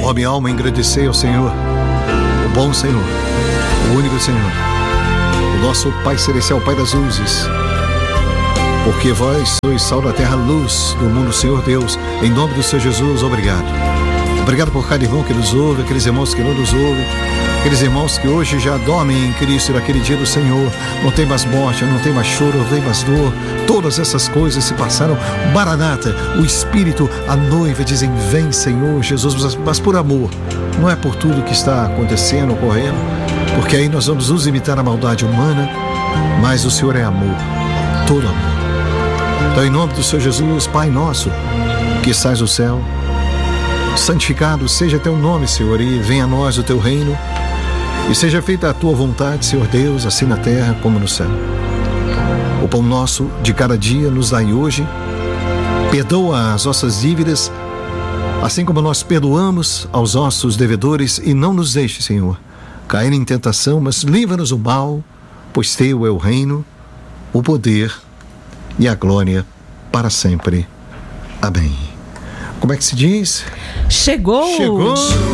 Ó minha alma, engrandecei ao Senhor, o bom Senhor, o único Senhor, o nosso Pai Celestial, Pai das luzes. Porque vós sois sal da terra, luz do mundo, Senhor Deus. Em nome do Senhor Jesus, obrigado. Obrigado por cada irmão que nos ouve, aqueles irmãos que não nos ouvem, aqueles irmãos que hoje já dormem em Cristo naquele dia do Senhor. Não tem mais morte, não tem mais choro, não tem mais dor. Todas essas coisas se passaram. Maranata, o Espírito, a noiva dizem: vem, Senhor Jesus, mas por amor. Não é por tudo que está acontecendo, ocorrendo, porque aí nós vamos nos imitar a maldade humana, mas o Senhor é amor, todo amor. Então, em nome do Senhor Jesus, Pai nosso, que estás no céu, santificado seja teu nome, Senhor, e venha a nós o teu reino, e seja feita a tua vontade, Senhor Deus, assim na terra como no céu. O pão nosso de cada dia nos dai hoje, perdoa as nossas dívidas, assim como nós perdoamos aos nossos devedores, e não nos deixe, Senhor, cair em tentação, mas livra-nos do mal, pois teu é o reino, o poder e a glória para sempre. Amém. Como é que se diz? Chegou!